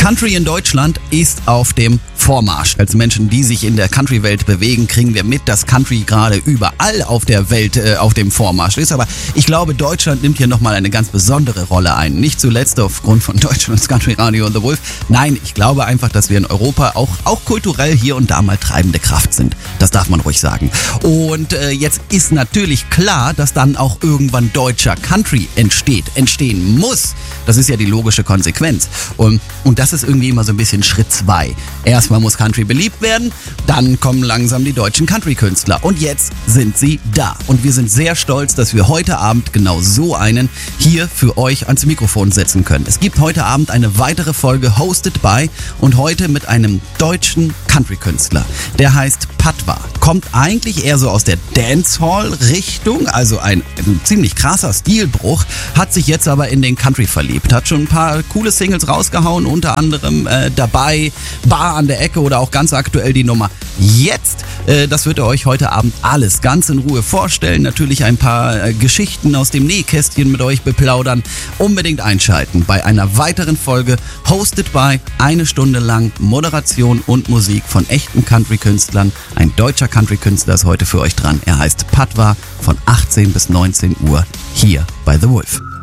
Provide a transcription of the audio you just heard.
Country in Deutschland ist auf dem Vormarsch. Als Menschen, die sich in der Country-Welt bewegen, kriegen wir mit, dass Country gerade überall auf der Welt auf dem Vormarsch ist. Aber ich glaube, Deutschland nimmt hier nochmal eine ganz besondere Rolle ein. Nicht zuletzt aufgrund von Deutschlands Country Radio und The Wolf. Nein, ich glaube einfach, dass wir in Europa auch kulturell hier und da mal treibende Kraft sind. Das darf man ruhig sagen. Und jetzt ist natürlich klar, dass dann auch irgendwann deutscher Country entstehen muss. Das ist ja die logische Konsequenz. Und das ist irgendwie immer so ein bisschen Schritt 2. Erstmal muss Country beliebt werden, dann kommen langsam die deutschen Country-Künstler. Und jetzt sind sie da. Und wir sind sehr stolz, dass wir heute Abend genau so einen hier für euch ans Mikrofon setzen können. Es gibt heute Abend eine weitere Folge Hosted by und heute mit einem deutschen Country-Künstler. Der heißt Patwa. Kommt eigentlich eher so aus der Dancehall-Richtung, also ein ziemlich krasser Stilbruch, hat sich jetzt aber in den Country verliebt. Hat schon ein paar coole Singles rausgehauen, unter anderem Dabei, Bar an der Ecke oder auch ganz aktuell die Nummer Jetzt. Das wird er euch heute Abend alles ganz in Ruhe vorstellen. Natürlich ein paar Geschichten aus dem Nähkästchen mit euch beplaudern. Unbedingt einschalten bei einer weiteren Folge Hosted by, 1 Stunde lang Moderation und Musik von echten Country-Künstlern. Ein deutscher Country-Künstler ist heute für euch dran. Er heißt Patwa von 18 bis 19 Uhr hier bei The Wolf.